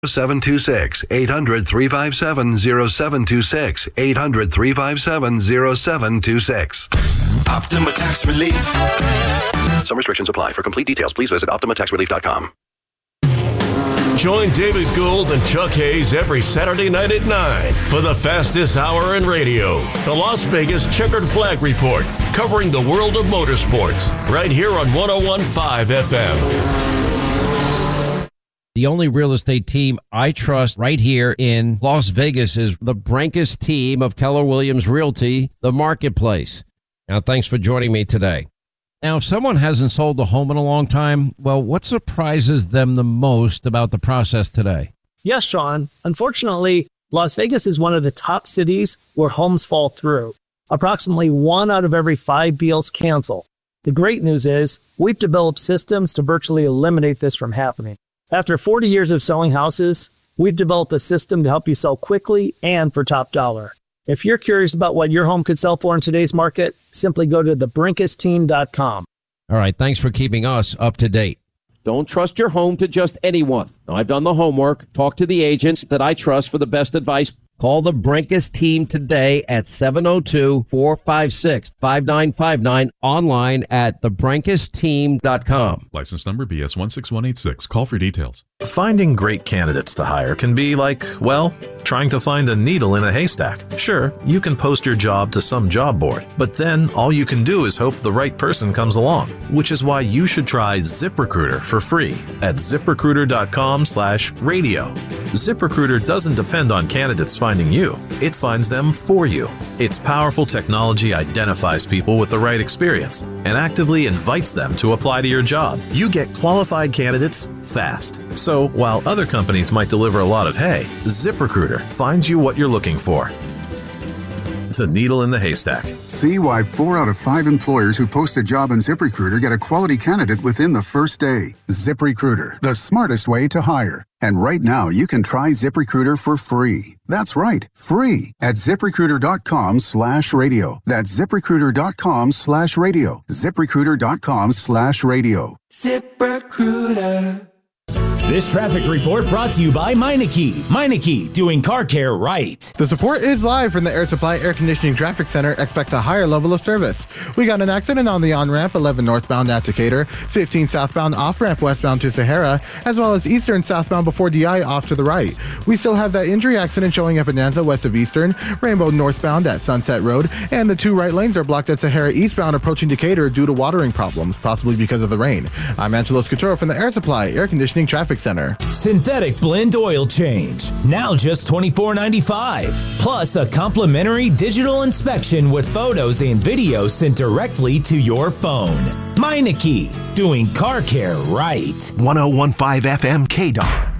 0726 800-357-0726 800-357-0726. Optima Tax Relief. Some restrictions apply. For complete details, please visit OptimaTaxRelief.com. Join David Gould and Chuck Hayes every Saturday night at 9 for the fastest hour in radio, the Las Vegas Checkered Flag Report, covering the world of motorsports, right here on 101.5 FM. The only real estate team I trust right here in Las Vegas is the Brinkus team of Keller Williams Realty, the Marketplace. Now, thanks for joining me today. Now, if someone hasn't sold a home in a long time, well, what surprises them the most about the process today? Yes, Sean. Unfortunately, Las Vegas is one of the top cities where homes fall through. Approximately 1 out of every 5 deals cancel. The great news is we've developed systems to virtually eliminate this from happening. After 40 years of selling houses, we've developed a system to help you sell quickly and for top dollar. If you're curious about what your home could sell for in today's market, simply go to thebrinkusteam.com. All right, thanks for keeping us up to date. Don't trust your home to just anyone. I've done the homework. Talk to the agents that I trust for the best advice. Call the Brinkus team today at 702-456-5959, online at thebrinkusteam.com. License number BS 16186. Call for details. Finding great candidates to hire can be like, well, trying to find a needle in a haystack. Sure, you can post your job to some job board, but then all you can do is hope the right person comes along, which is why you should try ZipRecruiter for free at ZipRecruiter.com/radio. ZipRecruiter doesn't depend on candidates finding you. It finds them for you. Its powerful technology identifies people with the right experience and actively invites them to apply to your job. You get qualified candidates fast. So while other companies might deliver a lot of hay, ZipRecruiter finds you what you're looking for. The needle in the haystack. See why 4 out of 5 employers who post a job on ZipRecruiter get a quality candidate within the first day. ZipRecruiter, the smartest way to hire. And right now, you can try ZipRecruiter for free. That's right, free at ZipRecruiter.com/radio. That's ZipRecruiter.com/radio. ZipRecruiter.com/radio. ZipRecruiter. This traffic report brought to you by Meineke. Meineke, doing car care right. The support is live from the Air Supply Air Conditioning Traffic Center. Expect a higher level of service. We got an accident on the on-ramp, 11 northbound at Decatur, 15 southbound off-ramp westbound to Sahara, as well as eastern southbound before DI off to the right. We still have that injury accident showing up at Bonanza west of Eastern, Rainbow northbound at Sunset Road, and the 2 right lanes are blocked at Sahara eastbound approaching Decatur due to watering problems, possibly because of the rain. I'm Angelo Scaturo from the Air Supply Air Conditioning Traffic Center. Synthetic blend oil change, now just $24.95. Plus a complimentary digital inspection with photos and videos sent directly to your phone. Meineke, doing car care right. 101.5 FM KDAR.